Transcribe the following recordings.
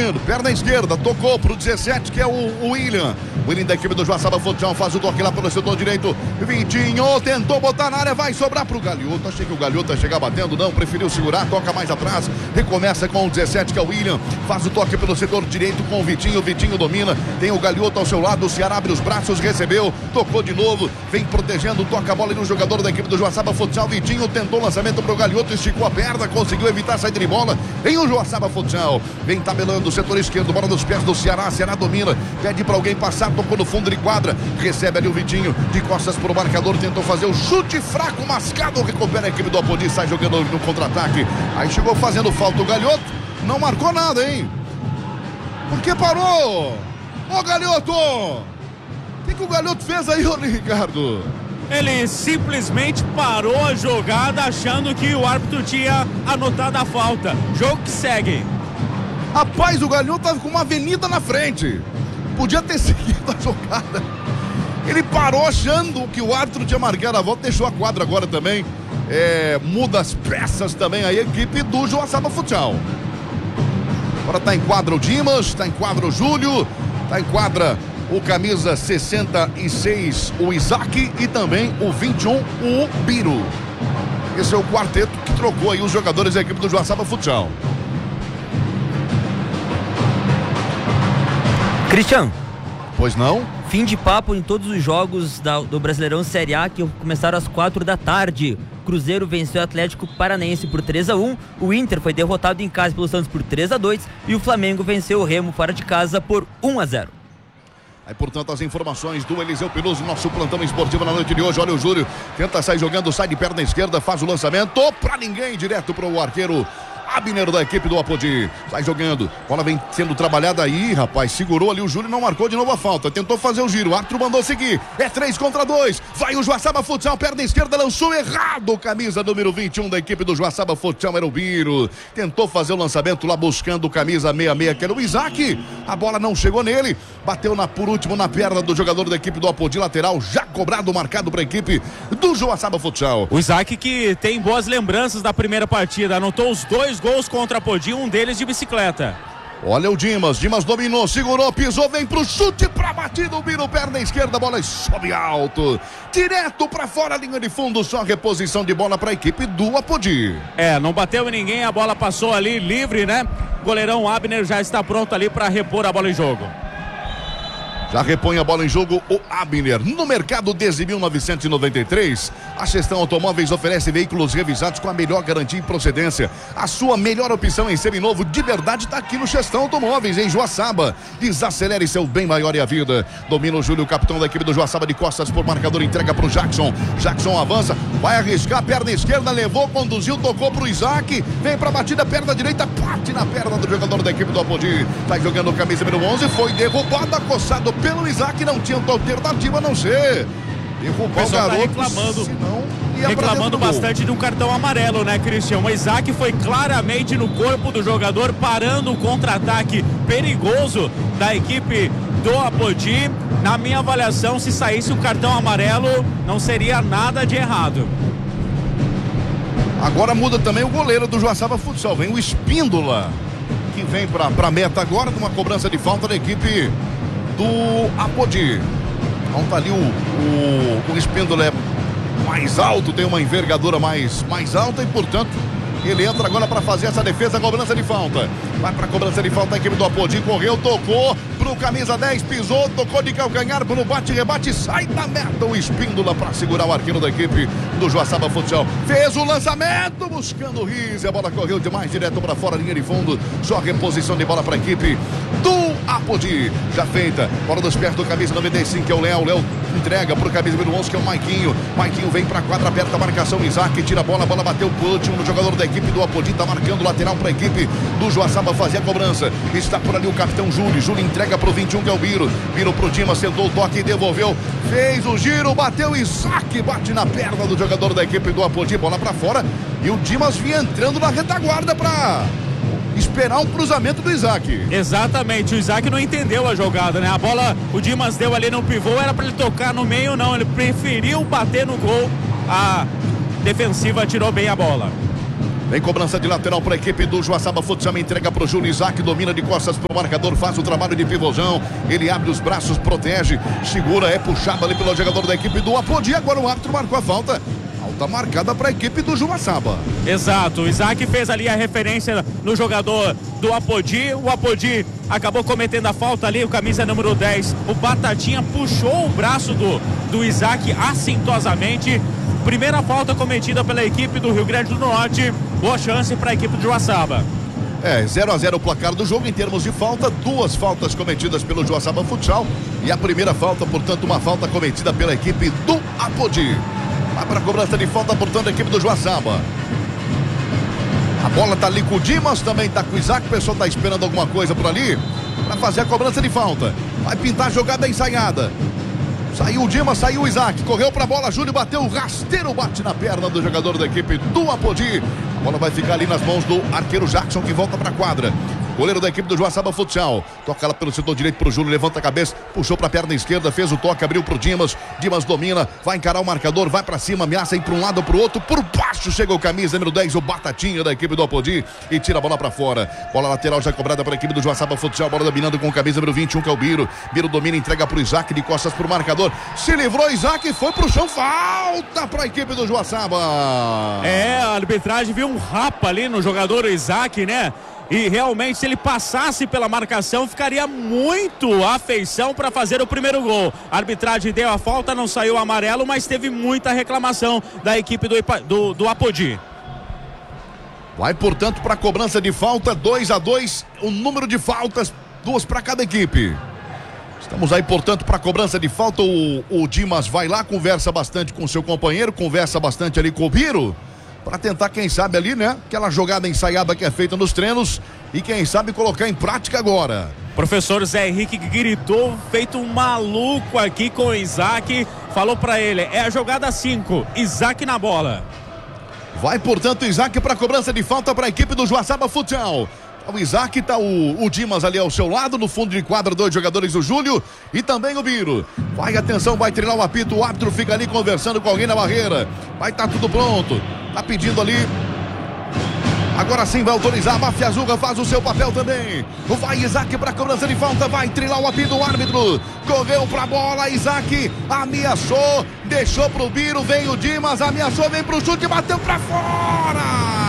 valendo. Perna esquerda, tocou pro 17, que é o William. William da equipe do Joaçaba Futsal faz o toque lá pelo setor direito. Vitinho tentou botar na área, vai sobrar pro Galhoto. Achei que o Galhoto ia chegar batendo, não, preferiu segurar, toca mais atrás. Recomeça com o 17, que é o William. Faz o toque pelo setor direito com o Vitinho. Vitinho domina, tem o Galhoto ao seu lado. O Ceará abre os braços, recebeu, tocou de novo, vem protegendo, toca a bola no jogador da equipe do Joaçaba Futsal. Vitinho tentou o lançamento pro Galhoto, esticou a perna, conseguiu evitar a saída de bola. Vem o Joaçaba Futsal, vem tabelando o setor esquerdo, bola nos pés do Ceará. Ceará domina, pede pra alguém passar, tocou no fundo de quadra, recebe ali o Vitinho, de costas pro marcador, tentou fazer o chute fraco, mascado, recupera a equipe do Apodi, sai jogando no contra-ataque. Aí chegou fazendo falta o Galhoto, não marcou nada, hein? Por que parou? Ô Galhoto! O que o Galhoto fez aí, ô Ricardo? Ele simplesmente parou a jogada achando que o árbitro tinha anotado a falta. Jogo que segue. Rapaz, o Galhoto tava com uma avenida na frente. Podia ter seguido a jogada. Ele parou achando que o árbitro tinha marcado a volta, deixou a quadra agora também. Muda as peças também a equipe do Joaçaba Futsal. Agora tá em quadra o Dimas, tá em quadra o Júlio, tá em quadra o camisa 66, o Isaac, e também o 21, o Biro. Esse é o quarteto que trocou aí os jogadores da equipe do Joaçaba Futsal. Cristian. Pois não? Fim de papo em todos os jogos do Brasileirão Série A, que começaram às 4 da tarde. Cruzeiro venceu o Atlético Paranaense por 3-1, o Inter foi derrotado em casa pelo Santos por 3-2 e o Flamengo venceu o Remo fora de casa por 1-0. Aí, portanto, as informações do Eliseu Piloso, nosso plantão esportivo na noite de hoje. Olha o Júlio, tenta sair jogando, sai de perna esquerda, faz o lançamento pra ninguém, direto pro arqueiro Abner da equipe do Apodi. Sai jogando, bola vem sendo trabalhada aí, rapaz, segurou ali o Júlio, não marcou de novo a falta, tentou fazer o giro, o árbitro mandou seguir, é 3 contra 2, vai o Joaçaba Futsal, perna esquerda, lançou errado, camisa número 21 da equipe do Joaçaba Futsal, era o Biro, tentou fazer o lançamento lá buscando o camisa 66, que era o Isaac, a bola não chegou nele, bateu por último na perna do jogador da equipe do Apodi, lateral, já cobrado, marcado para a equipe do Joaçaba Futsal. O Isaac que tem boas lembranças da primeira partida, anotou os 2 gols contra a Apodi, um deles de bicicleta. Olha o Dimas dominou, segurou, pisou, vem pro chute, pra batida, o Biro, perna esquerda, bola sobe alto, direto pra fora, linha de fundo, só reposição de bola pra equipe do Apodi. Não bateu em ninguém, a bola passou ali livre, né? Goleirão Abner já está pronto ali pra repor a bola em jogo. Já repõe a bola em jogo o Abner. No mercado desde 1993, a Gestão Automóveis oferece veículos revisados com a melhor garantia e procedência. A sua melhor opção em seminovo de verdade está aqui no Gestão Automóveis, em Joaçaba. Desacelere seu bem maior e a vida. Domina o Júlio, capitão da equipe do Joaçaba, de costas por marcador, entrega pro Jackson. Jackson avança, vai arriscar, perna esquerda, levou, conduziu, tocou pro Isaac. Vem pra batida, perna direita, bate na perna do jogador da equipe do Apodi. Vai jogando camisa número 11, foi derrubado, acossado pelo Isaac, não tinha outra alternativa a não ser derrubar o garoto, tá reclamando bastante de um cartão amarelo, né, Cristian? O Isaac foi claramente no corpo do jogador, parando o contra-ataque perigoso da equipe do Apodi. Na minha avaliação, se saísse o cartão amarelo, não seria nada de errado. Agora muda também o goleiro do Joaçaba Futsal, vem o Espíndola, que vem pra meta agora, com uma cobrança de falta da equipe do Apodi. Então tá ali o Espíndola é mais alto, tem uma envergadura mais alta e, portanto, ele entra agora para fazer essa defesa, cobrança de falta. Vai para cobrança de falta a equipe do Apodi, correu, tocou pro camisa 10, pisou, tocou de calcanhar pro bate-rebate, sai da meta o Espíndola para segurar o arqueiro da equipe do Joaçaba Futsal. Fez o lançamento, buscando o Rize, a bola correu demais, direto para fora, linha de fundo, só reposição de bola para a equipe do Apodi. Já feita, bola dos pés do camisa 95, que é o Léo entrega pro camisa número 11, que é o Maiquinho vem pra quadra, aperta a marcação, Isaac tira a bola bateu por último no jogador da equipe do Apodi, tá marcando lateral pra equipe do Joaçaba fazer a cobrança. Está por ali o capitão Júlio entrega pro 21, que é o Biro pro Dimas, sentou o toque e devolveu, fez o giro, bateu, Isaac bate na perna do jogador da equipe do Apodi, bola pra fora, e o Dimas vinha entrando na retaguarda pra esperar um cruzamento do Isaac. Exatamente, o Isaac não entendeu a jogada, né? A bola, o Dimas deu ali no pivô, era para ele tocar no meio, não, ele preferiu bater no gol. A defensiva tirou bem a bola. Vem cobrança de lateral para a equipe do Joaçaba Futsal, entrega para o Júlio. Isaac domina de costas para o marcador, faz o trabalho de pivôzão. Ele abre os braços, protege, segura, é puxado ali pelo jogador da equipe do Apodi. Agora o árbitro marcou a falta. Falta marcada para a equipe do Joaçaba. Exato, o Isaac fez ali a referência no jogador do Apodi. O Apodi acabou cometendo a falta ali, o camisa número 10. O Batatinha puxou o braço do Isaac assintosamente. Primeira falta cometida pela equipe do Rio Grande do Norte. Boa chance para a equipe do Joaçaba. 0-0 o placar do jogo em termos de falta. 2 faltas cometidas pelo Joaçaba Futsal. E a primeira falta, portanto, uma falta cometida pela equipe do Apodi. Vai para a cobrança de falta, portanto, a equipe do Joaçaba. A bola tá ali com o Dimas, também tá com o Isaac. O pessoal tá esperando alguma coisa por ali para fazer a cobrança de falta. Vai pintar a jogada ensaiada. Saiu o Dimas, saiu o Isaac, correu pra bola, Júlio bateu, rasteiro, bate na perna do jogador da equipe do Apodi. A bola vai ficar ali nas mãos do arqueiro Jackson, que volta pra quadra. Goleiro da equipe do Joaçaba Futsal. Toca ela pelo setor direito pro Júlio, levanta a cabeça, puxou pra perna esquerda, fez o toque, abriu pro Dimas. Dimas domina, vai encarar o marcador, vai pra cima, ameaça ir pra um lado ou pro outro. Por baixo chega o camisa número 10, o Batatinha da equipe do Apodi, e tira a bola pra fora. Bola lateral já cobrada pra equipe do Joaçaba Futsal. Bola dominando com o camisa número 21, que é o Biro. Biro domina, entrega pro Isaac, de costas pro marcador. Se livrou Isaac e foi pro chão. Falta pra equipe do Joaçaba. A arbitragem viu um rapa ali no jogador Isaac, né? E realmente, se ele passasse pela marcação, ficaria muito afeição para fazer o primeiro gol. A arbitragem deu a falta, não saiu amarelo, mas teve muita reclamação da equipe do Apodi. Vai, portanto, para a cobrança de falta, 2-2, o número de faltas, 2 para cada equipe. Estamos aí, portanto, para a cobrança de falta. O Dimas vai lá, conversa bastante com seu companheiro, conversa bastante ali com o Biro, para tentar, quem sabe ali, né, aquela jogada ensaiada que é feita nos treinos e quem sabe colocar em prática agora. Professor Zé Henrique gritou, feito um maluco aqui com o Isaac, falou para ele, é a jogada 5, Isaac na bola. Vai, portanto, Isaac para a cobrança de falta para a equipe do Joaçaba Futsal. O Isaac, tá o Dimas ali ao seu lado, no fundo de quadra, 2 jogadores, o Júlio e também o Biro. Vai, atenção, vai treinar o apito, o árbitro fica ali conversando com alguém na barreira. Vai, tá tudo pronto, tá pedindo ali. Agora sim vai autorizar, a Máfia Azul faz o seu papel também. Vai Isaac para cobrança de falta, vai trilhar o apito, o árbitro correu pra bola, Isaac ameaçou, deixou pro Biro, vem o Dimas, ameaçou, vem pro chute, bateu pra fora.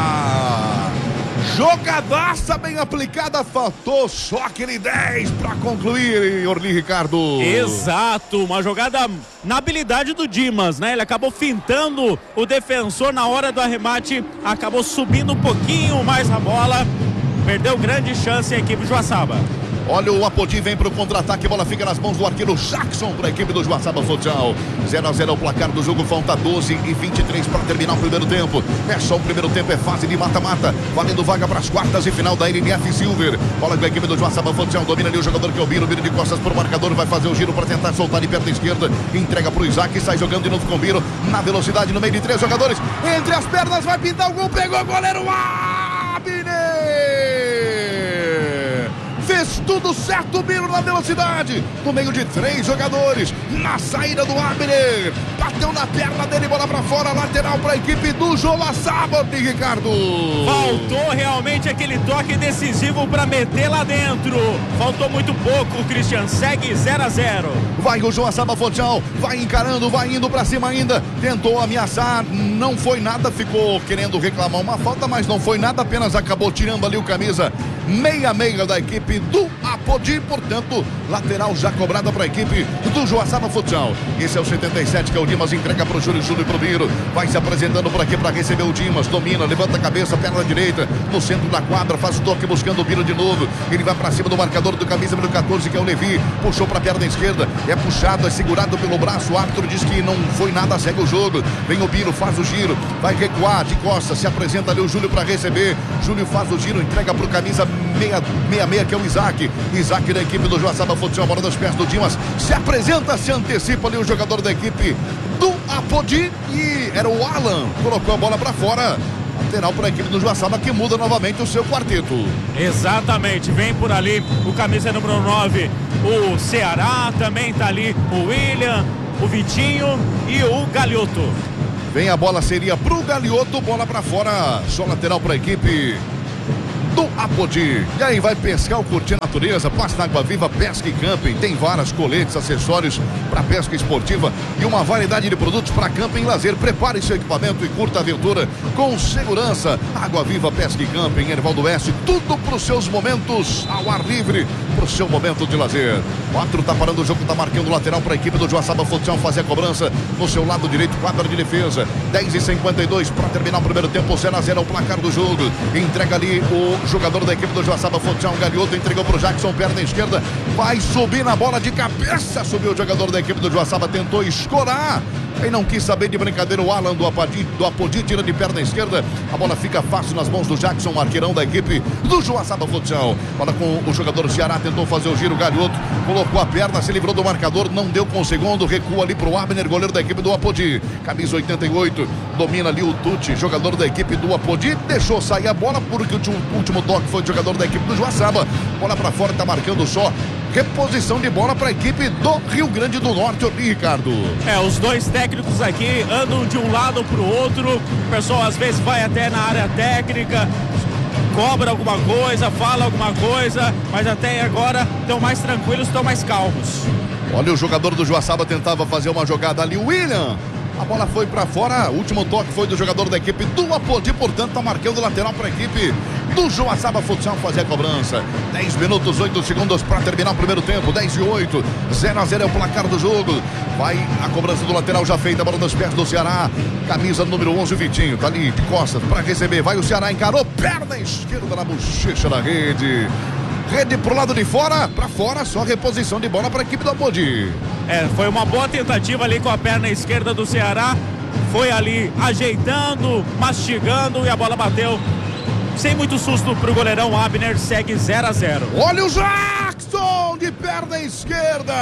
Jogadaça bem aplicada, faltou só aquele 10 para concluir, Orli Ricardo. Exato, uma jogada na habilidade do Dimas, né? Ele acabou fintando o defensor na hora do arremate, acabou subindo um pouquinho mais a bola, perdeu grande chance a equipe Joaçaba. Olha, o Apodi vem para o contra-ataque, a bola fica nas mãos do arqueiro Jackson para a equipe do Joaçaba Futsal. 0-0 o placar do jogo, falta 12:23 para terminar o primeiro tempo. É só o primeiro tempo, é fase de mata-mata, valendo vaga para as quartas e final da NNF Silver. Bola com a equipe do Joaçaba Futsal, domina ali o jogador que é o Biro, Biro de costas para o marcador, vai fazer o giro para tentar soltar de perna esquerda, entrega para o Isaac, sai jogando de novo com o Biro, na velocidade no meio de 3 jogadores, entre as pernas, vai pintar o gol, pegou o goleiro Abner! Fez tudo certo, o Biro na velocidade, no meio de 3 jogadores, na saída do Abner, bateu na perna dele, bola pra fora, lateral pra equipe do Joaçaba, Ricardo. Faltou realmente aquele toque decisivo pra meter lá dentro, faltou muito pouco, Christian, segue 0-0. Vai o Joaçaba Futsal, vai encarando, vai indo pra cima ainda, tentou ameaçar, não foi nada, ficou querendo reclamar uma falta, mas não foi nada, apenas acabou tirando ali o camisa 66 da equipe do Apodi, portanto, lateral já cobrada para a equipe do Joaçaba Futsal. Esse é o 77, que é o Dimas, entrega para o Júlio e pro Biro, vai se apresentando por aqui para receber o Dimas, domina, levanta a cabeça, perna direita, no centro da quadra, faz o toque buscando o Biro de novo, ele vai para cima do marcador do camisa número 14, que é o Levi, puxou para a perna esquerda, é puxado, é segurado pelo braço, o árbitro diz que não foi nada, segue o jogo, vem o Biro, faz o giro, vai recuar de costas, se apresenta ali o Júlio para receber, Júlio faz o giro, entrega para o camisa 66, que é o Isaac da equipe do Joaçaba Futsal, bola dos pés do Dimas, se apresenta, se antecipa ali o jogador da equipe do Apodi, e era o Alan, colocou a bola para fora, lateral para a equipe do Joaçaba, que muda novamente o seu quarteto. Exatamente, vem por ali o camisa número 9, o Ceará, também tá ali o William, o Vitinho e o Galhoto. Vem a bola, seria pro Galioto, bola pra fora, só lateral pra equipe do Apodi. E aí, vai pescar ou curtir a natureza? Passa na Água Viva Pesca e Camping. Tem varas, coletes, acessórios para pesca esportiva e uma variedade de produtos para camping e lazer. Prepare seu equipamento e curta a aventura com segurança. Água Viva Pesca e Camping, Ervaldo Oeste, tudo para os seus momentos ao ar livre, para o seu momento de lazer. 4 tá parando o jogo, tá marcando o lateral para a equipe do Joaçaba Futsal fazer a cobrança no seu lado direito, quadra de defesa. 10:52 para terminar o primeiro tempo, 0-0 o placar do jogo. Entrega ali o jogador da equipe do Joaçaba Futsal, Galioto, entregou pro Jackson, perna esquerda, vai subir na bola de cabeça, subiu o jogador da equipe do Joaçaba, tentou escorar, e não quis saber de brincadeira o Alan do Apodi, tira de perna esquerda, a bola fica fácil nas mãos do Jackson, arqueirão da equipe do Joaçaba Futsal. Bola com o jogador Ceará, tentou fazer o giro, Galioto colocou a perna, se livrou do marcador, não deu com o segundo, recua ali pro Abner, goleiro da equipe do Apodi, camisa 88, domina ali o Tucci, jogador da equipe do Apodi, deixou sair a bola porque o último toque foi o jogador da equipe do Joaçaba, bola pra fora, tá marcando só reposição de bola para a equipe do Rio Grande do Norte, Ricardo. Os dois técnicos aqui andam de um lado para o outro. O pessoal às vezes vai até na área técnica, cobra alguma coisa, fala alguma coisa, mas até agora estão mais tranquilos, estão mais calmos. Olha, o jogador do Joaçaba tentava fazer uma jogada ali, o William. A bola foi para fora, o último toque foi do jogador da equipe do Apodi, portanto tá marcando o lateral para a equipe do Joaçaba Futsal fazer a cobrança. 10 minutos, 8 segundos para terminar o primeiro tempo, 10:08, 0-0 é o placar do jogo. Vai a cobrança do lateral já feita, a bola nos pés do Ceará, camisa número 11, o Vitinho, tá ali de costas para receber, vai o Ceará, encarou, perna esquerda na bochecha da rede. Rede pro lado de fora, para fora, só reposição de bola para a equipe do Apodi. Foi uma boa tentativa ali com a perna esquerda do Ceará. Foi ali ajeitando, mastigando e a bola bateu. Sem muito susto pro goleirão Abner, segue 0-0. Olha o Jackson de perna esquerda.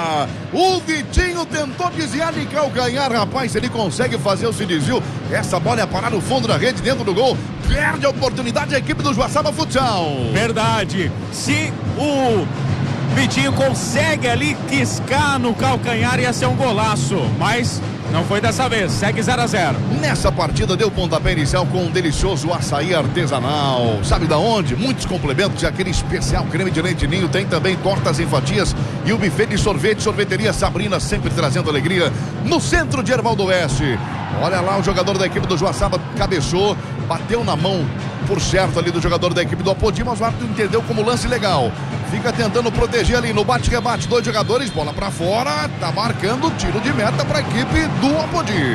O Vitinho tentou desviar de calcanhar, rapaz, ele consegue fazer o se desvio. Essa bola ia parar no fundo da rede, dentro do gol. Perde a oportunidade a equipe do Joaçaba Futsal. Verdade. Se o Vitinho consegue ali quiscar no calcanhar, ia ser um golaço, mas não foi dessa vez, segue 0-0. Nessa partida deu pontapé inicial com um delicioso açaí artesanal. Sabe da onde? Muitos complementos e aquele especial creme de leite ninho. Tem também tortas em fatias e o buffet de sorvete, sorveteria Sabrina, sempre trazendo alegria no centro de Ervaldo Oeste. Olha lá, o jogador da equipe do Joaçaba cabeçou, bateu na mão por certo ali do jogador da equipe do Apodi, mas o árbitro entendeu como lance legal. Fica tentando proteger ali no bate-rebate, 2 jogadores, bola pra fora, tá marcando tiro de meta pra equipe do Apodi.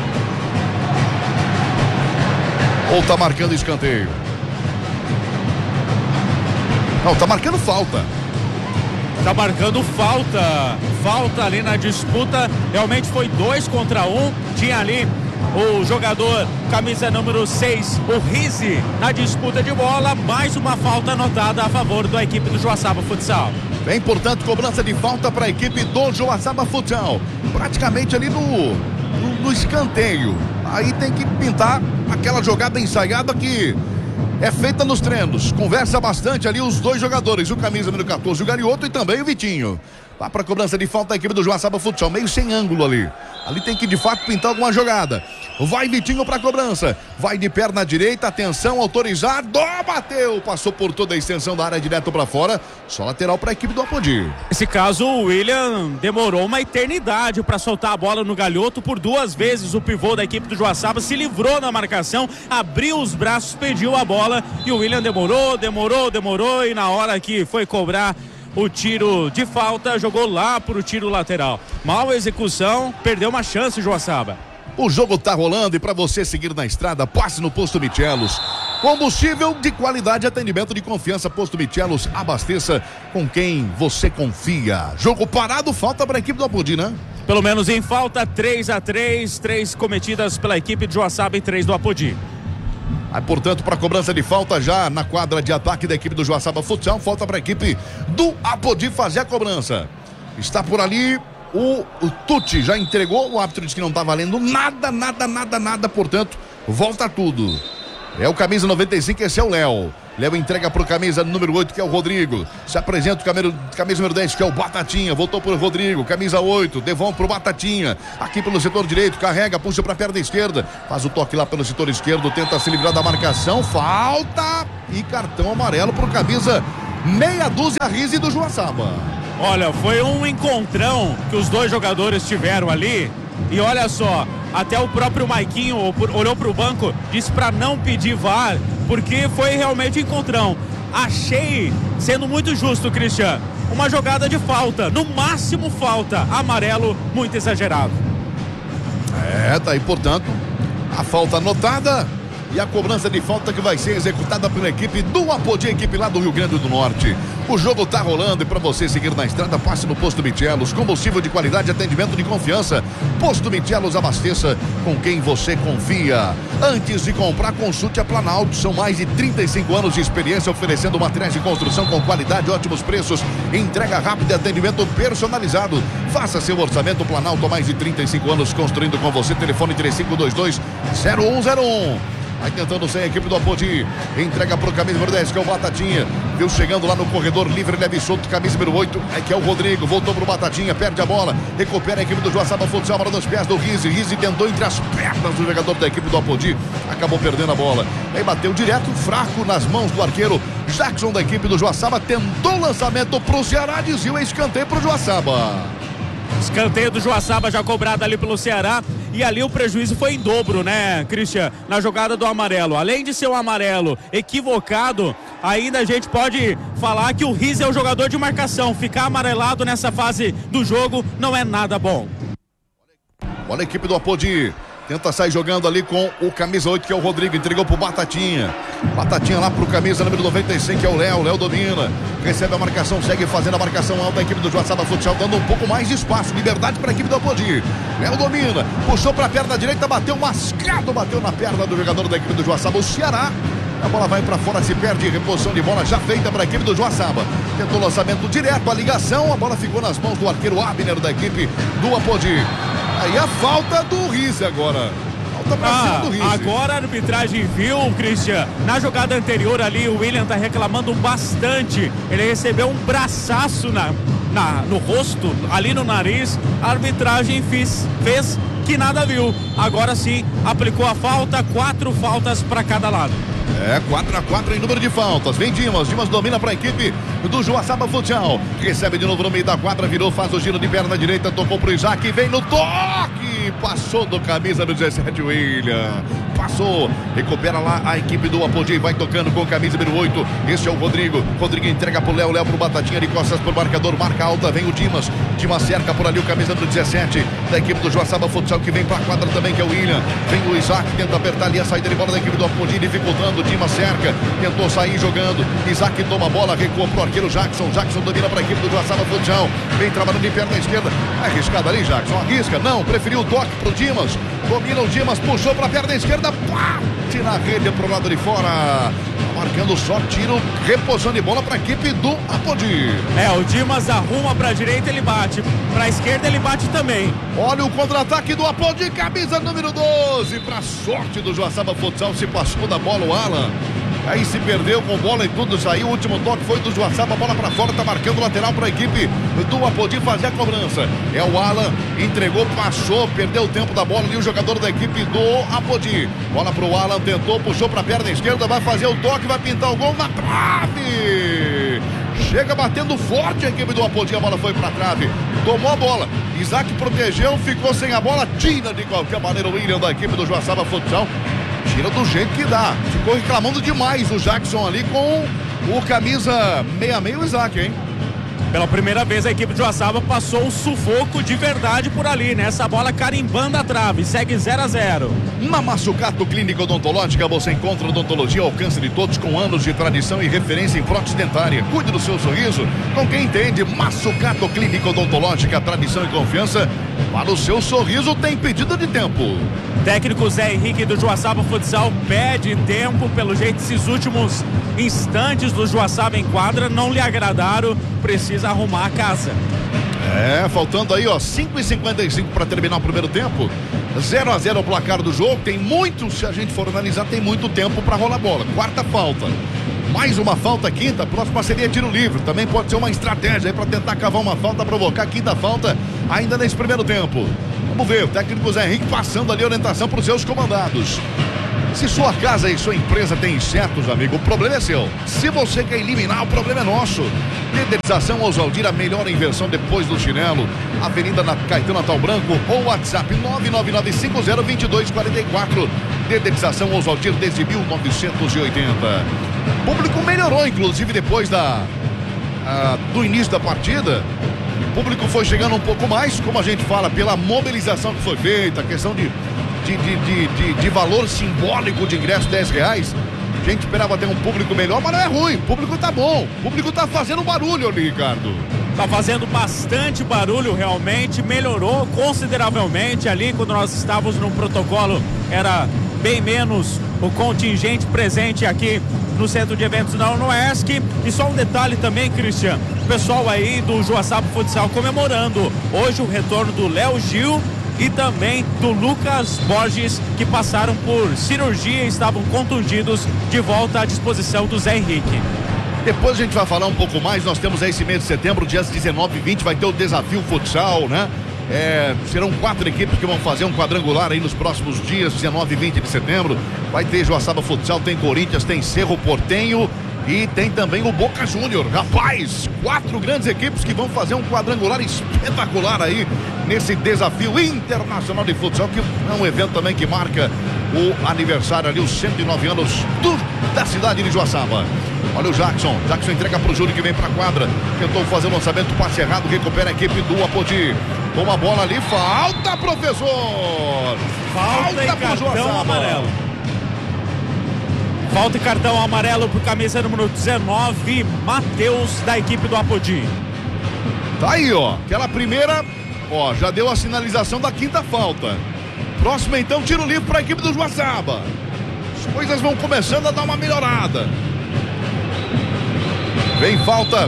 Ou tá marcando escanteio? Não, tá marcando falta. Tá marcando falta. Falta ali na disputa. Realmente foi 2 contra 1. Tinha ali o jogador, camisa número 6, o Rizzi, na disputa de bola. Mais uma falta anotada a favor da equipe do Joaçaba Futsal. Bem importante, cobrança de falta para a equipe do Joaçaba Futsal. Praticamente ali no escanteio. Aí tem que pintar aquela jogada ensaiada que é feita nos treinos. Conversa bastante ali os 2 jogadores, o camisa número 14, o Galioto, e também o Vitinho. Lá para a cobrança de falta a equipe do Joaçaba Futsal, meio sem ângulo ali. Ali tem que de fato pintar alguma jogada. Vai Vitinho para a cobrança, vai de perna direita, atenção, autorizado, bateu, passou por toda a extensão da área direto para fora, só lateral para a equipe do Apodi. Nesse caso o William demorou uma eternidade para soltar a bola no Galioto. Por 2 vezes o pivô da equipe do Joaçaba se livrou da marcação, abriu os braços, pediu a bola e o William demorou e na hora que foi cobrar o tiro de falta, jogou lá pro tiro lateral. Mal execução, perdeu uma chance o Joaçaba. O jogo tá rolando e para você seguir na estrada, passe no Posto Michelos. Combustível de qualidade, atendimento de confiança. Posto Michelos, abasteça com quem você confia. Jogo parado, falta para a equipe do Apodi, né? Pelo menos em falta, 3-3, 3 cometidas pela equipe de Joaçaba e 3 do Apodi. Aí, portanto, para cobrança de falta já na quadra de ataque da equipe do Joaçaba Futsal, falta para a equipe do Apodi fazer a cobrança. Está por ali o Tucci, já entregou, o árbitro disse que não está valendo nada, portanto, volta tudo. É o camisa 95, esse é o Léo. Léo entrega pro camisa número 8, que é o Rodrigo. Se apresenta o camisa número 10, que é o Batatinha. Voltou pro Rodrigo, camisa 8. Devolve pro Batatinha. Aqui pelo setor direito, carrega, puxa pra perna esquerda. Faz o toque lá pelo setor esquerdo, tenta se livrar da marcação. Falta e cartão amarelo pro camisa meia dúzia Rizzi do Joaçaba. Olha, foi um encontrão que os dois jogadores tiveram ali. E olha só, até o próprio Maiquinho olhou pro banco, disse pra não pedir VAR, porque foi realmente encontrão. Achei, sendo muito justo, Cristian, uma jogada de falta, no máximo falta, amarelo, muito exagerado. Tá aí, portanto, a falta anotada e a cobrança de falta que vai ser executada pela equipe do Apodi, equipe lá do Rio Grande do Norte. O jogo tá rolando e para você seguir na estrada, passe no Posto Mitelos, combustível de qualidade, atendimento de confiança. Posto Mitelos, abasteça com quem você confia. Antes de comprar, consulte a Planalto. São mais de 35 anos de experiência oferecendo materiais de construção com qualidade, ótimos preços, entrega rápida e atendimento personalizado. Faça seu orçamento. Planalto há mais de 35 anos construindo com você. Telefone 3522-0101. Vai tentando sem a equipe do Apodi. Entrega pro camisa número 10, que é o Batatinha. Viu chegando lá no corredor livre, leve solto, camisa número 8, que é o Rodrigo. Voltou pro Batatinha, perde a bola. Recupera a equipe do Joaçaba Futsal, bola nos pés do Rizzi. Rizzi tentou entre as pernas do jogador da equipe do Apodi. Acabou perdendo a bola. Aí bateu direto, fraco nas mãos do arqueiro Jackson da equipe do Joaçaba. Tentou lançamento pro Ceará, desviou, escanteio pro Joaçaba. Escanteio do Joaçaba já cobrado ali pelo Ceará. E ali o prejuízo foi em dobro, né, Cristian? Na jogada do amarelo. Além de ser um amarelo equivocado, ainda a gente pode falar que o Rizzi é o jogador de marcação. Ficar amarelado nessa fase do jogo não é nada bom. Olha a equipe do Apodi. Tenta sair jogando ali com o camisa 8, que é o Rodrigo. Entregou pro Batatinha. Batatinha lá pro camisa número 95, que é o Léo. Léo domina. Recebe a marcação, segue fazendo a marcação alta. A equipe do Joaçaba Futsal dando um pouco mais de espaço. Liberdade para a equipe do Apodi. Léo domina. Puxou para a perna direita, bateu mascado. Bateu na perna do jogador da equipe do Joaçaba, o Ceará. A bola vai para fora, se perde. Reposição de bola já feita para a equipe do Joaçaba. Tentou lançamento direto, a ligação. A bola ficou nas mãos do arqueiro Abner da equipe do Apodi. Aí a falta do Rizzi agora. Falta pra cima do Rizzi. Agora a arbitragem viu, Cristian. Na jogada anterior ali, o William tá reclamando bastante. Ele recebeu um braçaço no rosto, ali no nariz. A arbitragem fez que nada viu. Agora sim, aplicou a falta, 4 faltas para cada lado. 4-4 em número de faltas. Vem Dimas domina para a equipe do Joaçaba Futsal. Recebe de novo no meio da quadra, virou, faz o giro de perna direita, tocou pro Isaac, vem no toque, passou do camisa do 17, William. Passou, recupera lá a equipe do Apodi, vai tocando com camisa número 8. Esse é o Rodrigo. Rodrigo entrega pro Léo, Léo pro Batatinha, de costas pro marcador, marca alta, vem o Dimas cerca por ali o camisa número 17 da equipe do Joaçaba Futsal, que vem pra quadra também, que é o William. Vem o Isaac, tenta apertar ali a saída de bola da equipe do Apodi, dificultando. Dimas cerca, tentou sair jogando. Isaac toma a bola, recua pro arqueiro Jackson. Jackson domina para a equipe do Joaçaba Futsal. Vem trabalhando de perna esquerda. Arriscado ali, Jackson. Arrisca, não, preferiu o toque pro Dimas. Domina o Dimas, puxou para a perna esquerda. Bate na rede pro lado de fora. Marcando só tiro, reposição de bola para a equipe do Apodi. O Dimas arruma para a direita, ele bate. Para a esquerda, ele bate também. Olha o contra-ataque do Apodi, camisa número 12. Para sorte do Joaçaba Futsal, se passou da bola o Alan. Aí se perdeu com bola e tudo saiu. O último toque foi do Joaçaba, bola para fora, tá marcando lateral para a equipe do Apodi fazer a cobrança. É o Alan, entregou, passou, perdeu o tempo da bola ali o jogador da equipe do Apodi. Bola pro Alan, tentou, puxou para a perna esquerda, vai fazer o toque, vai pintar o gol na trave. Chega batendo forte a equipe do Apodi, a bola foi para a trave. Tomou a bola, Isaac protegeu, ficou sem a bola, tira de qualquer maneira o William da equipe do Joaçaba Futsal. Tira do jeito que dá. Ficou reclamando demais o Jackson ali com o camisa 66, o Isaac, hein? Pela primeira vez a equipe de Joaçaba passou um sufoco de verdade por ali, né? Essa bola carimbando a trave, segue 0-0. Na Massucato Clínica Odontológica você encontra odontologia ao alcance de todos, com anos de tradição e referência em prótese dentária. Cuide do seu sorriso com quem entende. Massucato Clínica Odontológica, tradição e confiança. Para o seu sorriso tem pedido de tempo. Técnico Zé Henrique do Joaçaba Futsal pede tempo. Pelo jeito, esses últimos instantes do Joaçaba em quadra não lhe agradaram. Precisa arrumar a casa. Faltando aí, 5h55 para terminar o primeiro tempo. 0-0 o placar do jogo. Tem muito, se a gente for analisar, tem muito tempo para rolar bola. Quarta falta. Mais uma falta quinta, próxima seria tiro livre. Também pode ser uma estratégia aí para tentar cavar uma falta, provocar a quinta falta ainda nesse primeiro tempo. Vamos ver, o técnico Zé Henrique passando ali a orientação para os seus comandados. Se sua casa e sua empresa tem insetos, amigo, o problema é seu. Se você quer eliminar, o problema é nosso. Dedetização Oswaldir, a melhor inversão depois do chinelo. Avenida Caetano Natal Branco ou WhatsApp 999502244. Dedetização Oswaldir desde 1980. O público melhorou, inclusive, depois do início da partida. O público foi chegando um pouco mais, como a gente fala, pela mobilização que foi feita, a questão de valor simbólico de ingresso, R$10. A gente esperava ter um público melhor, mas não é ruim. O público tá bom. O público tá fazendo barulho ali, Ricardo. Tá fazendo bastante barulho, realmente. Melhorou consideravelmente ali. Quando nós estávamos no protocolo, era bem menos o contingente presente aqui no Centro de Eventos da UniOeste. E só um detalhe também, Cristian. O pessoal aí do Joaçaba Futsal comemorando hoje o retorno do Léo Gil e também do Lucas Borges, que passaram por cirurgia e estavam contundidos, de volta à disposição do Zé Henrique. Depois a gente vai falar um pouco mais. Nós temos aí esse mês de setembro, dias 19 e 20, vai ter o Desafio Futsal, né? Serão 4 equipes que vão fazer um quadrangular aí nos próximos dias, 19 e 20 de setembro. Vai ter Joaçaba Futsal, tem Corinthians, tem Cerro Porteño e tem também o Boca Júnior. Rapaz, 4 grandes equipes que vão fazer um quadrangular espetacular aí nesse Desafio Internacional de Futsal, que é um evento também que marca o aniversário ali, os 109 anos da cidade de Joaçaba. Olha o Jackson entrega pro Júlio, que vem pra quadra, tentou fazer o lançamento, passe errado, recupera a equipe do Apodi. Toma a bola ali, falta, professor! Falta e cartão amarelo. Falta e cartão amarelo pro camisa número 19, Matheus, da equipe do Apodi. Tá aí, ó, aquela primeira, ó, já deu a sinalização da quinta falta. Próxima então, tiro livre para a equipe do Joaçaba. As coisas vão começando a dar uma melhorada. Vem falta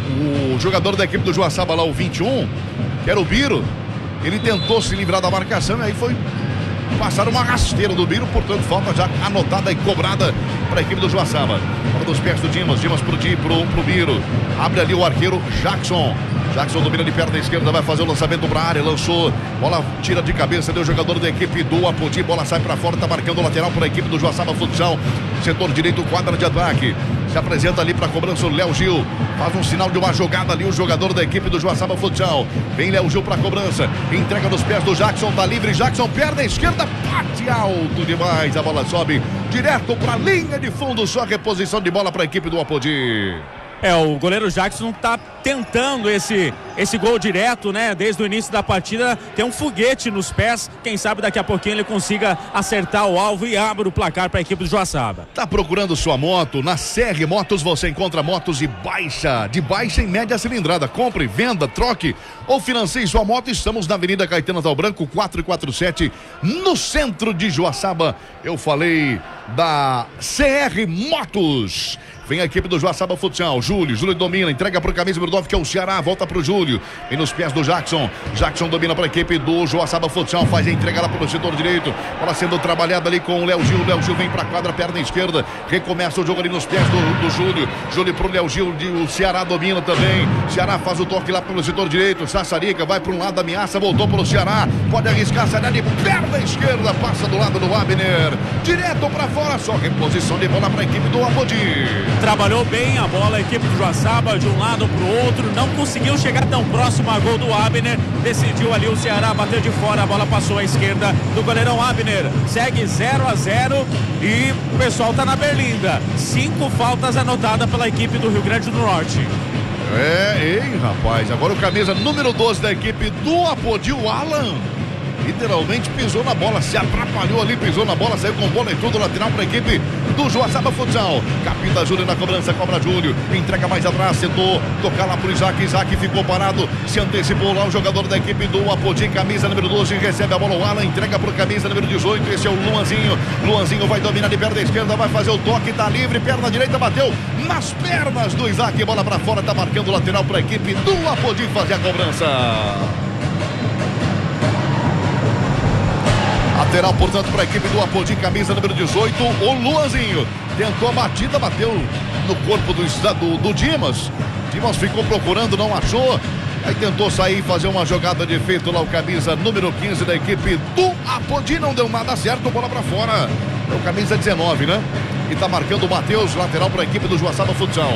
o jogador da equipe do Joaçaba lá, o 21, que era o Biro. Ele tentou se livrar da marcação e aí foi passar uma rasteira do Biro, portanto falta já anotada e cobrada para a equipe do Joaçaba. Bola dos pés do Dimas pro Biro. Abre ali o arqueiro Jackson domina de perna esquerda, vai fazer o lançamento para a área, lançou, bola tira de cabeça, deu o jogador da equipe do Apodi, bola sai para fora, tá marcando o lateral para a equipe do Joaçaba Futsal, setor direito, quadra de ataque, se apresenta ali para a cobrança o Léo Gil, faz um sinal de uma jogada ali, o jogador da equipe do Joaçaba Futsal, vem Léo Gil para a cobrança, entrega nos pés do Jackson, tá livre, Jackson, perna esquerda, bate alto demais, a bola sobe direto para a linha de fundo, só reposição de bola para a equipe do Apodi. O goleiro Jackson tá tentando esse gol direto, né? Desde o início da partida, tem um foguete nos pés. Quem sabe daqui a pouquinho ele consiga acertar o alvo e abre o placar para a equipe do Joaçaba. Tá procurando sua moto? Na CR Motos você encontra motos de baixa e média cilindrada. Compre, venda, troque ou financie sua moto. Estamos na Avenida Caetano Natal Branco, 447, no centro de Joaçaba. Eu falei da CR Motos. Vem a equipe do Joaçaba Futsal, Júlio domina, entrega pro camisa número 9, que é o Ceará, volta pro Júlio, vem nos pés do Jackson domina pra equipe do Joaçaba Futsal, faz a entrega lá pro setor direito, bola sendo trabalhada ali com o Léo Gil vem pra quadra, perna esquerda, recomeça o jogo ali nos pés do Júlio pro Léo Gil, o Ceará domina também, Ceará faz o toque lá pelo setor direito, Sassarica vai pra um lado, ameaça, voltou pro Ceará, pode arriscar, sai de perna esquerda, passa do lado do Abner, direto pra fora, só reposição de bola pra equipe do Apodi. Trabalhou bem a bola, a equipe do Joaçaba, de um lado para o outro, não conseguiu chegar tão próximo a gol do Abner, decidiu ali o Ceará, bateu de fora, a bola passou à esquerda do goleirão Abner, segue 0-0 e o pessoal tá na berlinda, 5 faltas anotadas pela equipe do Rio Grande do Norte. Rapaz, agora o camisa número 12 da equipe do Apodi, o Alan, literalmente pisou na bola, se atrapalhou ali, pisou na bola, saiu com bola e tudo, lateral para a equipe do Joaçaba Futsal. Capita Júlio na cobrança, cobra Júlio, entrega mais atrás, tentou tocar lá pro Isaac ficou parado, se antecipou lá o jogador da equipe do Apodi, camisa número 12, recebe a bola, o Alan entrega pro camisa número 18, esse é o Luanzinho vai dominar de perna esquerda, vai fazer o toque, tá livre, perna direita, bateu nas pernas do Isaac, bola para fora, tá marcando o lateral para a equipe do Apodi fazer a cobrança. Lateral, portanto, para a equipe do Apodi, camisa número 18, o Luanzinho. Tentou a batida, bateu no corpo do Dimas. Dimas ficou procurando, não achou. Aí tentou sair e fazer uma jogada de efeito lá, o camisa número 15 da equipe do Apodi. Não deu nada certo, bola para fora. É o camisa 19, né? E tá marcando o Matheus, lateral para a equipe do Joaçaba Futsal.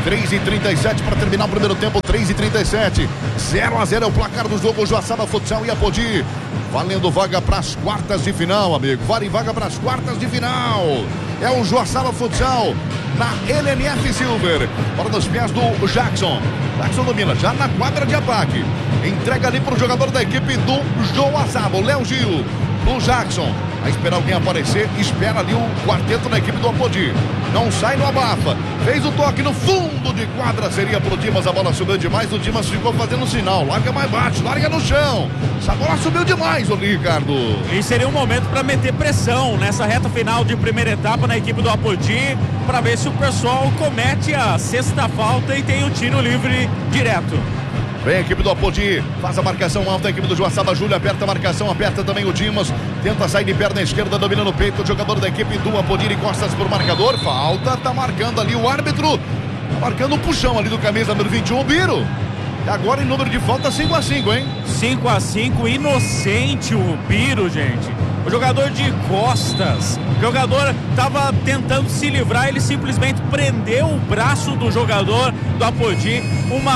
3:37 para terminar o primeiro tempo, 3:37. 0-0 é o placar do jogo, Joaçaba Futsal e Apodi. Valendo vaga para as quartas de final, amigo. Vale vaga para as quartas de final. É o Joaçaba Futsal na LNF Silver. Bola nos pés do Jackson. Jackson domina já na quadra de ataque. Entrega ali para o jogador da equipe do Joaçaba, o Léo Gil. O Jackson vai esperar alguém aparecer. Espera ali o quarteto da equipe do Apodi. Não sai, não abafa. Fez o toque no fundo de quadra. Seria pro Dimas. A bola subiu demais. O Dimas ficou fazendo sinal. Larga mais baixo, larga no chão. Essa bola subiu demais, o Ricardo. E seria um momento para meter pressão nessa reta final de primeira etapa na equipe do Apodi, para ver se o pessoal comete a sexta falta e tem o tiro livre direto. Vem a equipe do Apodi, faz a marcação alta, a equipe do Joaçaba. Júlio aperta a marcação, aperta também o Dimas. Tenta sair de perna esquerda, dominando o peito. O jogador da equipe do Apodi de costas por marcador. Falta, tá marcando ali o árbitro. Tá marcando um puxão ali do camisa número 21, o Biro. E agora em número de falta 5-5, hein? 5-5, inocente o Biro, gente. O jogador de costas, o jogador estava tentando se livrar, ele simplesmente prendeu o braço do jogador do Apodi,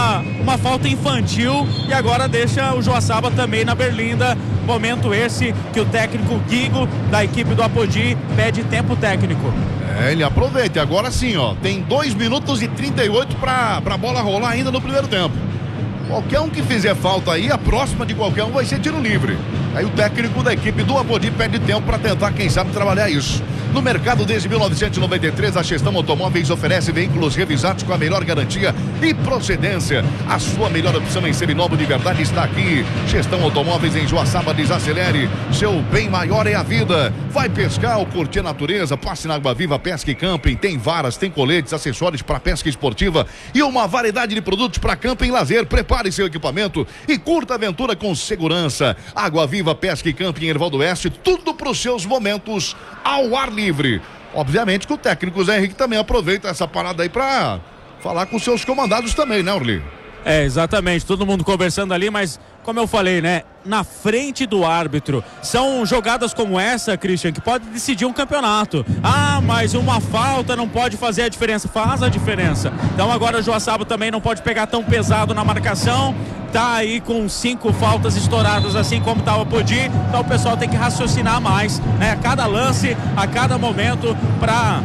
uma falta infantil, e agora deixa o Joaçaba também na berlinda. Momento esse que o técnico Guigo da equipe do Apodi pede tempo técnico. Ele aproveita, agora sim, ó, tem 2 minutos e 38 para a bola rolar ainda no primeiro tempo. Qualquer um que fizer falta aí, a próxima de qualquer um vai ser tiro livre. Aí o técnico da equipe do Apodi pede tempo para tentar, quem sabe, trabalhar isso. No mercado desde 1993, a Gestão Automóveis oferece veículos revisados com a melhor garantia e procedência. A sua melhor opção em seminovo de verdade está aqui. Gestão Automóveis em Joaçaba, desacelere. Seu bem maior é a vida. Vai pescar ou curtir a natureza? Passe na Água Viva Pesca e Camping. Tem varas, tem coletes, acessórios para pesca esportiva e uma variedade de produtos para camping e lazer. Prepare seu equipamento e curta a aventura com segurança. Água Viva Pesca e Camping em Erval do Oeste, tudo para os seus momentos ao ar livre. Obviamente que o técnico Zé Henrique também aproveita essa parada aí para falar com seus comandados também, né, Orly? É, exatamente, todo mundo conversando ali, mas como eu falei, né, na frente do árbitro, são jogadas como essa, Christian, que pode decidir um campeonato. Ah, mas uma falta não pode fazer a diferença. Faz a diferença. Então agora o Joaçaba também não pode pegar tão pesado na marcação, tá aí com 5 faltas estouradas, assim como tá o Apodi. Então o pessoal tem que raciocinar mais, né, a cada lance, a cada momento, para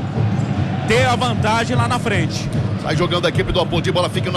ter a vantagem lá na frente. Sai jogando a equipe do Apodi, bola fica com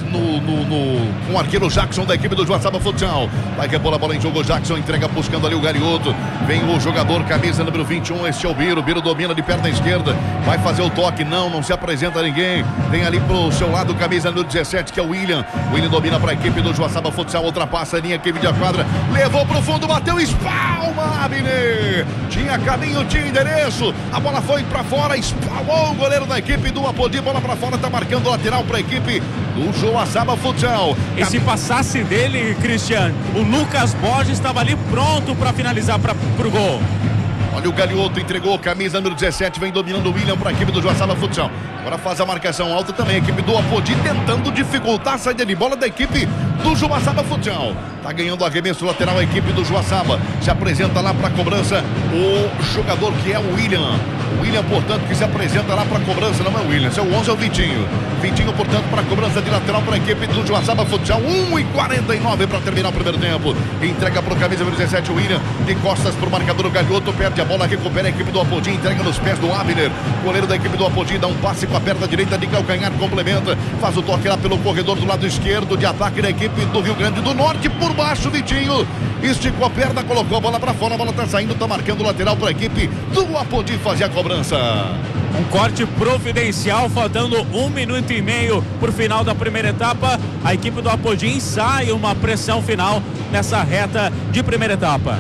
o arqueiro Jackson da equipe do Joaçaba Futsal. Vai que a bola em jogo, Jackson entrega buscando ali o Garioto. Vem o jogador, camisa número 21, este é o Biro. Biro domina de perna esquerda, vai fazer o toque, não se apresenta ninguém. Vem ali pro seu lado, camisa número 17, que é o William. William domina para a equipe do Joaçaba Futsal, ultrapassa a linha, equipe de quadra, levou pro fundo, bateu, espalma, Abner. Tinha caminho, tinha endereço, a bola foi para fora, espalmou o goleiro da equipe do Apodi, bola para fora, tá marcando lateral para a equipe do Joaçaba Futsal. E se passasse dele, Cristiano, o Lucas Borges estava ali pronto para finalizar pro gol. Olha o Galioto, entregou, camisa número 17, vem dominando o William para a equipe do Joaçaba Futsal. Agora faz a marcação alta também, a equipe do Apodi tentando dificultar a saída de bola da equipe do Joaçaba Futsal. Tá ganhando arremesso lateral a equipe do Joaçaba. Se apresenta lá para a cobrança o jogador que é o William. O William, portanto, que se apresenta lá para a cobrança, não é o William, é o 11, é o Vitinho. Vitinho, portanto, para a cobrança de lateral para a equipe do Joaçaba Futsal. 1:49 para terminar o primeiro tempo. Entrega para o camisa número 17, o William, de costas para o marcador, o Galhoto perde a bola, recupera a equipe do Apodi, entrega nos pés do Abner. Goleiro da equipe do Apodi dá um passe com a perna direita de calcanhar, complementa, faz o toque lá pelo corredor do lado esquerdo de ataque da equipe do Rio Grande do Norte, por baixo, Vitinho esticou a perna, colocou a bola para fora, a bola tá saindo, tá marcando o lateral para a equipe do Apodi fazer a cobrança. Um corte providencial, faltando 1 minuto e meio por final da primeira etapa. A equipe do Apodi ensaia uma pressão final nessa reta de primeira etapa.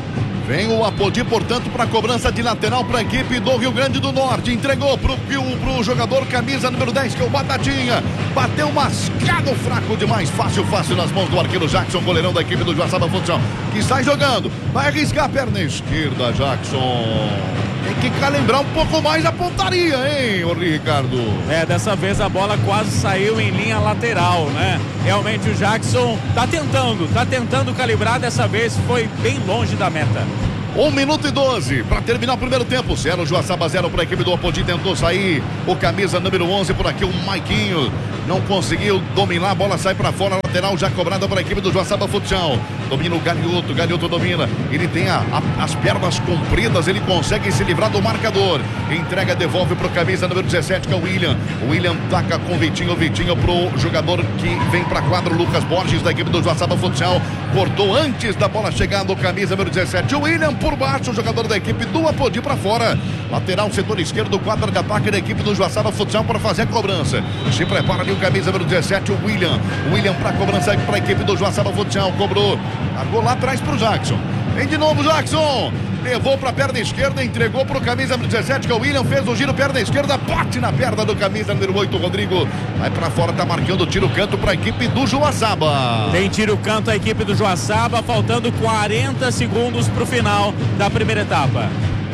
Vem o Apodi, portanto, para a cobrança de lateral para a equipe do Rio Grande do Norte. Entregou pro jogador camisa número 10, que é o Batatinha. Bateu mascado, fraco demais. Fácil nas mãos do arqueiro Jackson, goleirão da equipe do Joaçaba Futsal, que sai jogando. Vai arriscar a perna esquerda, Jackson. Tem que calibrar um pouco mais a pontaria, hein, ô Ricardo? Dessa vez a bola quase saiu em linha lateral, né? Realmente o Jackson tá tentando calibrar, dessa vez foi bem longe da meta. 1 minuto e 12 para terminar o primeiro tempo. 0, Joaçaba 0 para a equipe do Apodi. Tentou sair o camisa número 11 por aqui, o Maiquinho. Não conseguiu dominar, a bola sai para fora, lateral já cobrada para a equipe do Joaçaba Futsal. Domina o Galhoto domina. Ele tem as pernas compridas, ele consegue se livrar do marcador. Entrega, devolve para o camisa número 17, que é o William. O William taca com o Vitinho pro jogador que vem para quadro, Lucas Borges, da equipe do Joaçaba Futsal. Cortou antes da bola chegar no camisa número 17, o William por baixo, o jogador da equipe do Apodi para fora. Lateral, setor esquerdo, quadra de ataque da equipe do Joaçaba Futsal para fazer a cobrança. Se prepara ali o camisa número 17, o William. William para a cobrança para a equipe do Joaçaba Futsal. Cobrou, largou lá atrás para o Jackson. Vem de novo, Jackson. Levou para a perna esquerda, entregou para o camisa número 17, que é o William. Fez o giro, perna esquerda, bate na perna do camisa número 8, Rodrigo. Vai para fora, tá marcando o tiro canto para a equipe do Joaçaba. Tem tiro canto a equipe do Joaçaba, faltando 40 segundos para o final da primeira etapa.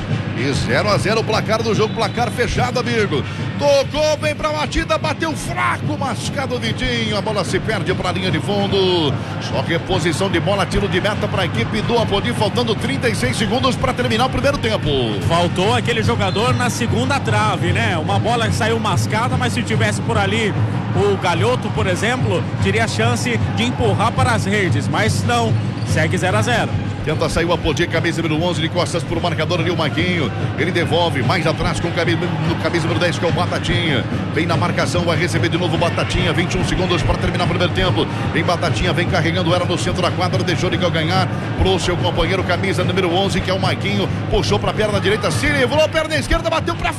E 0-0 o placar do jogo, placar fechado, amigo. Tocou, vem pra batida, bateu fraco, mascado o Vitinho. A bola se perde pra linha de fundo. Só reposição de bola, tiro de meta pra equipe do Apodi, faltando 36 segundos pra terminar o primeiro tempo. Faltou aquele jogador na segunda trave, né? Uma bola que saiu mascada, mas se tivesse por ali o Galhoto, por exemplo, teria a chance de empurrar para as redes, mas não, segue 0-0. Tenta sair o Apodi, camisa número 11, de costas pro marcador ali o Marquinho. Ele devolve, mais atrás com o camisa número 10, que é o Batatinha. Vem na marcação, vai receber de novo o Batatinha. 21 segundos para terminar o primeiro tempo. Vem Batatinha, vem carregando ela no centro da quadra. Deixou de ganhar pro seu companheiro, camisa número 11, que é o Marquinho. Puxou pra perna direita, se livrou, perna esquerda, bateu pra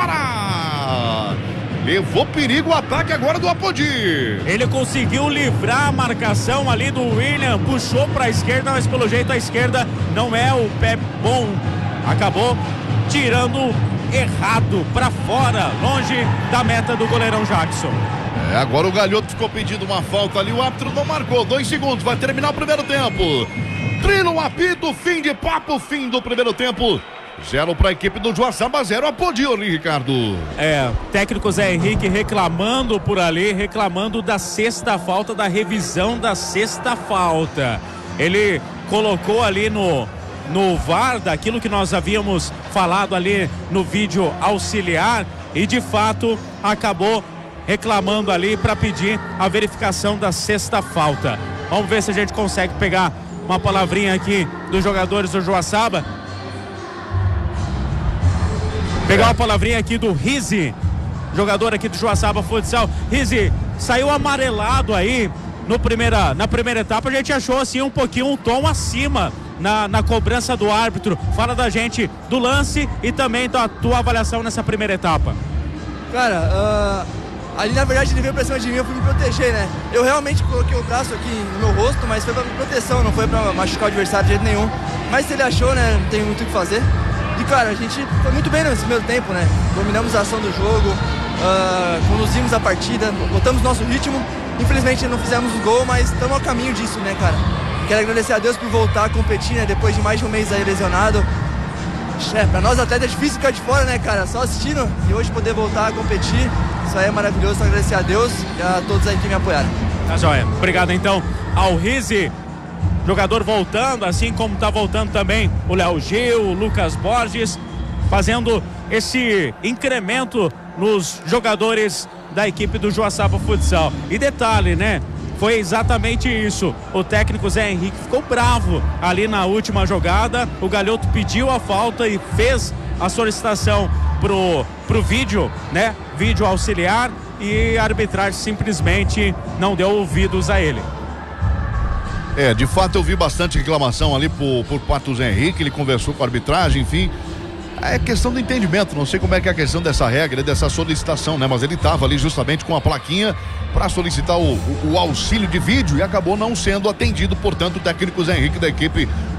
fora. Levou perigo o ataque agora do Apodi. Ele conseguiu livrar a marcação ali do William, puxou para a esquerda, mas pelo jeito a esquerda não é o pé bom. Acabou tirando errado para fora, longe da meta do goleirão Jackson. Agora o Galhoto ficou pedindo uma falta ali, o árbitro não marcou. 2 segundos, vai terminar o primeiro tempo. Trina o apito, fim de papo, fim do primeiro tempo. 0 para a equipe do Joaçaba, 0 Apodi, Ricardo. Técnico Zé Henrique reclamando por ali, reclamando da sexta falta, da revisão da sexta falta. Ele colocou ali no VAR, daquilo que nós havíamos falado ali no vídeo auxiliar, e de fato acabou reclamando ali para pedir a verificação da sexta falta. Vamos ver se a gente consegue pegar uma palavrinha aqui dos jogadores do Joaçaba. Pegar uma palavrinha aqui do Rizzi, jogador aqui do Joaçaba Futsal. Rizzi, saiu amarelado aí na primeira etapa. A gente achou assim um tom acima na cobrança do árbitro. Fala da gente do lance e também da tua avaliação nessa primeira etapa. Cara, ali na verdade ele veio pra cima de mim, eu fui me proteger, né? Eu realmente coloquei o braço aqui no meu rosto, mas foi pra proteção, não foi pra machucar o adversário de jeito nenhum. Mas se ele achou, né, não tem muito o que fazer. E cara, a gente foi muito bem nesse primeiro tempo, né? Dominamos a ação do jogo, conduzimos a partida, botamos nosso ritmo. Infelizmente não fizemos o gol, mas estamos ao caminho disso, né, cara? Quero agradecer a Deus por voltar a competir, né? Depois de mais de um mês aí lesionado. Pra nós atletas é difícil ficar de fora, né, cara? Só assistindo, e hoje poder voltar a competir, isso aí é maravilhoso. Só agradecer a Deus e a todos aí que me apoiaram. Tá joia. Obrigado então ao Rizzi. Jogador voltando, assim como tá voltando também o Léo Gil, o Lucas Borges, fazendo esse incremento nos jogadores da equipe do Joaçaba Futsal. E detalhe, né? Foi exatamente isso. O técnico Zé Henrique ficou bravo ali na última jogada. O Galhoto pediu a falta e fez a solicitação pro vídeo, né? Vídeo auxiliar, e a arbitragem simplesmente não deu ouvidos a ele. De fato eu vi bastante reclamação ali por parte do Zé Henrique. Ele conversou com a arbitragem, enfim. É questão do entendimento, não sei como é que é a questão dessa regra, dessa solicitação, né? Mas ele estava ali justamente com a plaquinha para solicitar o auxílio de vídeo e acabou não sendo atendido. Portanto, o técnico Zé Henrique da equipe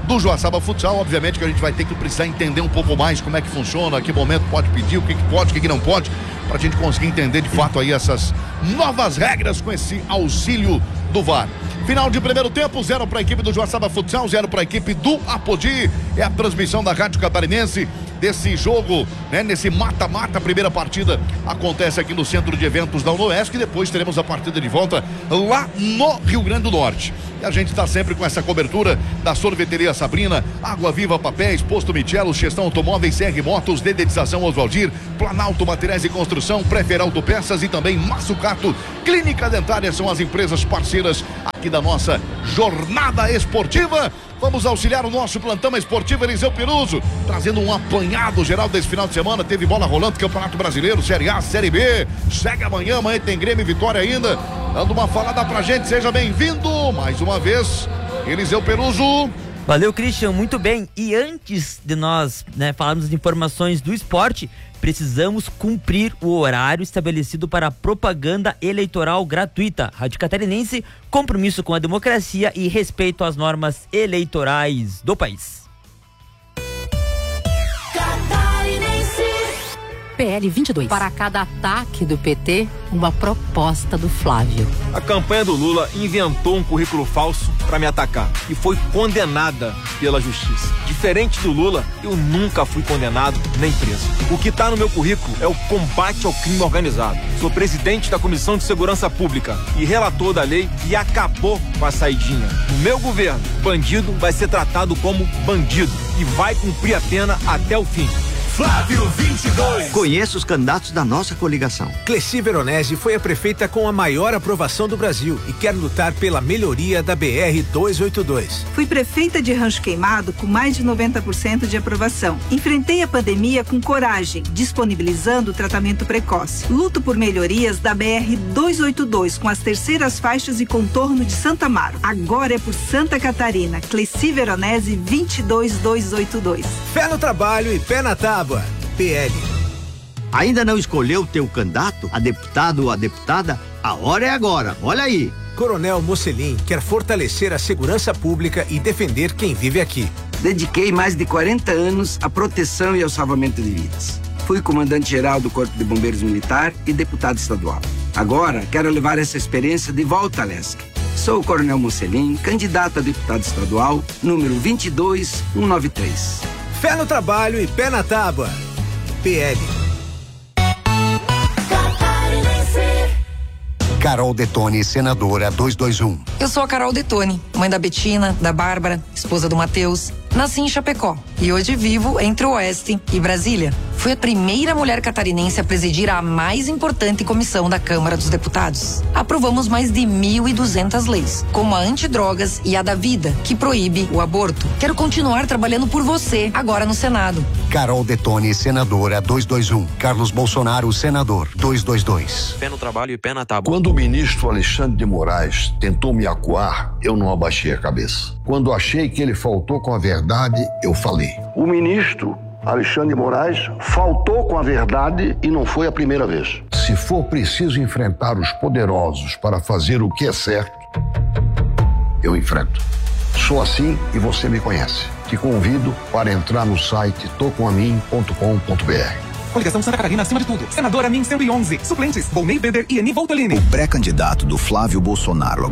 do Joaçaba Futsal. Obviamente que a gente vai ter que precisar entender um pouco mais como é que funciona, a que momento pode pedir, o que pode, o que não pode, pra gente conseguir entender de fato aí essas novas regras com esse auxílio do VAR. Final de primeiro tempo, 0 para a equipe do Joaçaba Futsal, 0 para a equipe do Apodi. É a transmissão da Rádio Catarinense desse jogo, né? Nesse mata-mata, a primeira partida acontece aqui no Centro de Eventos da UNOESC e depois teremos a partida de volta lá no Rio Grande do Norte. E a gente está sempre com essa cobertura da Sorveteria Sabrina, Água Viva Papéis, Posto Michelo, Gestão Automóveis, CR Motos, Dedetização Oswaldir, Planalto Materiais e Construção, Prefer Autopeças e também Massucato, Clínica Dentária são as empresas parceiras aqui da nossa jornada esportiva. Vamos auxiliar o nosso plantão esportivo Eliseu Peruso, trazendo um apanhado geral desse final de semana. Teve bola rolando, Campeonato Brasileiro, Série A, Série B. Segue amanhã tem Grêmio e Vitória ainda. Dando uma falada pra gente, seja bem-vindo mais uma vez, Eliseu Peruso. Valeu, Christian, muito bem. E antes de nós falarmos de informações do esporte, precisamos cumprir o horário estabelecido para a propaganda eleitoral gratuita. Rádio Catarinense, compromisso com a democracia e respeito às normas eleitorais do país. PL 22. Para cada ataque do PT, uma proposta do Flávio. A campanha do Lula inventou um currículo falso para me atacar e foi condenada pela justiça. Diferente do Lula, eu nunca fui condenado nem preso. O que está no meu currículo é o combate ao crime organizado. Sou presidente da Comissão de Segurança Pública e relator da lei e acabou com a saidinha. No meu governo, bandido vai ser tratado como bandido e vai cumprir a pena até o fim. Flávio 22. Conheça os candidatos da nossa coligação. Cleci Veronese foi a prefeita com a maior aprovação do Brasil e quer lutar pela melhoria da BR-282. Fui prefeita de Rancho Queimado com mais de 90% de aprovação. Enfrentei a pandemia com coragem, disponibilizando o tratamento precoce. Luto por melhorias da BR-282 com as terceiras faixas e contorno de Santa Amaro. Agora é por Santa Catarina. Cleci Veronese 22282. Fé no trabalho e pé na tábua. PL. Ainda não escolheu o teu candidato, a deputado ou a deputada? A hora é agora, olha aí. Coronel Mocelin quer fortalecer a segurança pública e defender quem vive aqui. Dediquei mais de 40 anos à proteção e ao salvamento de vidas. Fui comandante-geral do Corpo de Bombeiros Militar e deputado estadual. Agora quero levar essa experiência de volta à LESC. Sou o Coronel Mocelin, candidato a deputado estadual, número 22193. Fé no trabalho e pé na tábua. PL. Carol Detone, senadora 221. Eu sou a Carol Detone, mãe da Betina, da Bárbara, esposa do Matheus. Nasci em Chapecó e hoje vivo entre o Oeste e Brasília. Fui a primeira mulher catarinense a presidir a mais importante comissão da Câmara dos Deputados. Aprovamos mais de 1.200 leis, como a antidrogas e a da vida, que proíbe o aborto. Quero continuar trabalhando por você, agora no Senado. Carol Detone, senadora 221. Carlos Bolsonaro, senador 222. Pé no trabalho e pé na tábua. Quando o ministro Alexandre de Moraes tentou me acuar, eu não abaixei a cabeça. Quando achei que ele faltou com a verdade, eu falei. O ministro Alexandre de Moraes faltou com a verdade e não foi a primeira vez. Se for preciso enfrentar os poderosos para fazer o que é certo, eu enfrento. Sou assim e você me conhece. Te convido para entrar no site tocomamin.com.br. Coligação Santa Catarina acima de tudo. Senadora Min 111. Suplentes: Volney Beder e Eni Voltolini. O pré-candidato do Flávio Bolsonaro